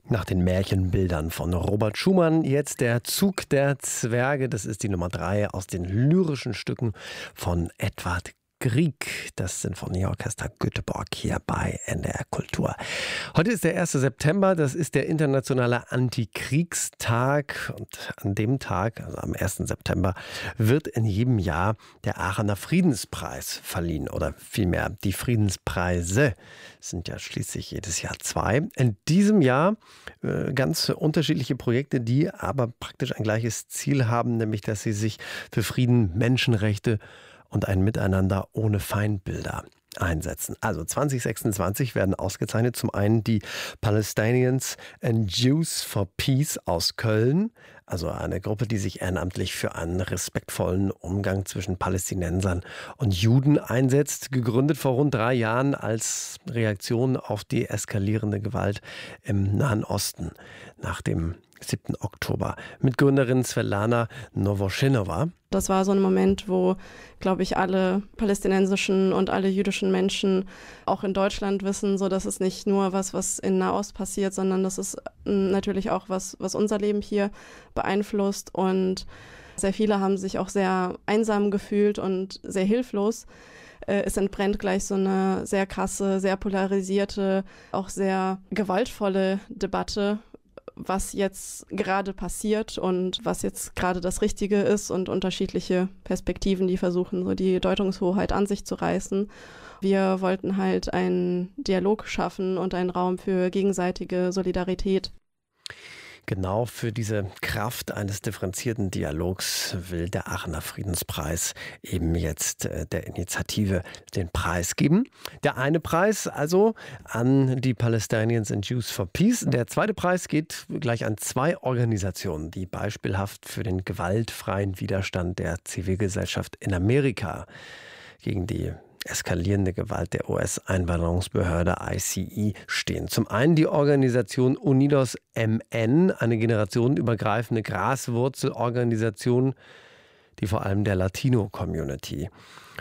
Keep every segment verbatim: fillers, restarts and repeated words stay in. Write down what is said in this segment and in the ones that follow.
Nach den Märchenbildern von Robert Schumann jetzt der Zug der Zwerge. Das ist die Nummer drei aus den lyrischen Stücken von Edvard Grieg, das Sinfonieorchester Göteborg hier bei N D R Kultur. Heute ist der erste September, das ist der internationale Antikriegstag. Und an dem Tag, also am ersten September, wird in jedem Jahr der Aachener Friedenspreis verliehen. Oder vielmehr die Friedenspreise sind ja schließlich jedes Jahr zwei. In diesem Jahr äh, ganz unterschiedliche Projekte, die aber praktisch ein gleiches Ziel haben, nämlich dass sie sich für Frieden, Menschenrechte und ein Miteinander ohne Feindbilder einsetzen. Also zwanzig sechsundzwanzig werden ausgezeichnet zum einen die Palestinians and Jews for Peace aus Köln, also eine Gruppe, die sich ehrenamtlich für einen respektvollen Umgang zwischen Palästinensern und Juden einsetzt, gegründet vor rund drei Jahren als Reaktion auf die eskalierende Gewalt im Nahen Osten nach dem siebten Oktober. Mitgründerin Svetlana Novoschinova. Das war so ein Moment, wo, glaube ich, alle palästinensischen und alle jüdischen Menschen auch in Deutschland wissen, so dass es nicht nur was, was in Nahost passiert, sondern das ist natürlich auch was, was unser Leben hier beeinflusst. Und sehr viele haben sich auch sehr einsam gefühlt und sehr hilflos. Es entbrennt gleich so eine sehr krasse, sehr polarisierte, auch sehr gewaltvolle Debatte, was jetzt gerade passiert und was jetzt gerade das Richtige ist und unterschiedliche Perspektiven, die versuchen, so die Deutungshoheit an sich zu reißen. Wir wollten halt einen Dialog schaffen und einen Raum für gegenseitige Solidarität. Genau für diese Kraft eines differenzierten Dialogs will der Aachener Friedenspreis eben jetzt äh, der Initiative den Preis geben. Der eine Preis also an die Palestinians and Jews for Peace. Der zweite Preis geht gleich an zwei Organisationen, die beispielhaft für den gewaltfreien Widerstand der Zivilgesellschaft in Amerika gegen die eskalierende Gewalt der U S-Einwanderungsbehörde I C E stehen. Zum einen die Organisation Unidos M N, eine generationenübergreifende Graswurzelorganisation, die vor allem der Latino-Community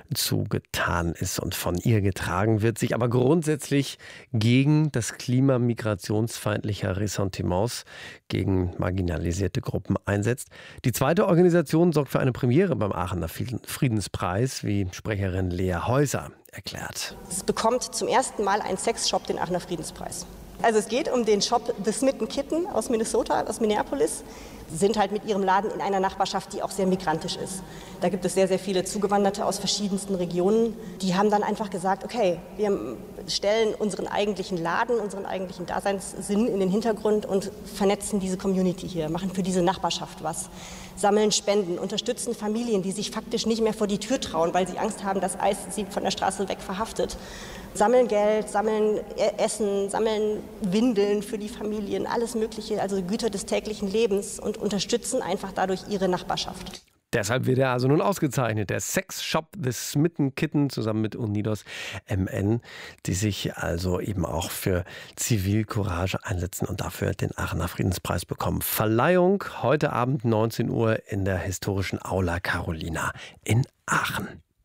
zugetan ist und von ihr getragen wird, sich aber grundsätzlich gegen das Klima migrationsfeindlicher Ressentiments gegen marginalisierte Gruppen einsetzt. Die zweite Organisation sorgt für eine Premiere beim Aachener Friedenspreis, wie Sprecherin Lea Häuser erklärt. Es bekommt zum ersten Mal ein Sexshop den Aachener Friedenspreis. Also es geht um den Shop The Smitten Kitten aus Minnesota, aus Minneapolis. Sie sind halt mit ihrem Laden in einer Nachbarschaft, die auch sehr migrantisch ist. Da gibt es sehr, sehr viele Zugewanderte aus verschiedensten Regionen. Die haben dann einfach gesagt, okay, wir stellen unseren eigentlichen Laden, unseren eigentlichen Daseinssinn in den Hintergrund und vernetzen diese Community hier, machen für diese Nachbarschaft was, sammeln Spenden, unterstützen Familien, die sich faktisch nicht mehr vor die Tür trauen, weil sie Angst haben, dass ICE sie von der Straße weg verhaftet. Sammeln Geld, sammeln Essen, sammeln Windeln für die Familien, alles Mögliche, also Güter des täglichen Lebens und unterstützen einfach dadurch ihre Nachbarschaft. Deshalb wird er also nun ausgezeichnet, der Sexshop The Smitten Kitten zusammen mit Unidos M N, die sich also eben auch für Zivilcourage einsetzen und dafür den Aachener Friedenspreis bekommen. Verleihung heute Abend neunzehn Uhr in der historischen Aula Carolina in Aachen.